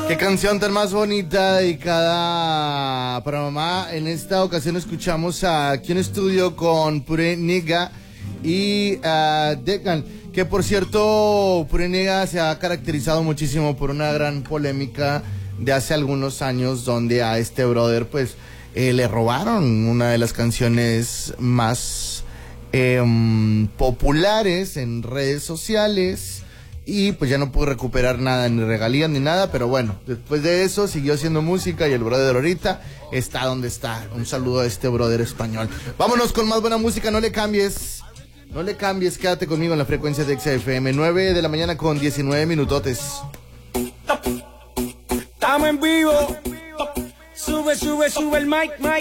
Qué canción tan más bonita dedicada para mamá. En esta ocasión escuchamos aquí en estudio con Pure Nigga y Dekan, que por cierto Pure Nigga se ha caracterizado muchísimo por una gran polémica de hace algunos años donde a este brother pues le robaron una de las canciones más populares en redes sociales. Y pues ya no pudo recuperar nada, ni regalías ni nada, pero bueno, después de eso siguió haciendo música y el brother ahorita está donde está. Un saludo a este brother español. Vámonos con más buena música, no le cambies, quédate conmigo en la frecuencia de XFM, 9 de la mañana con 19 minutotes. Estamos en vivo, sube el mic.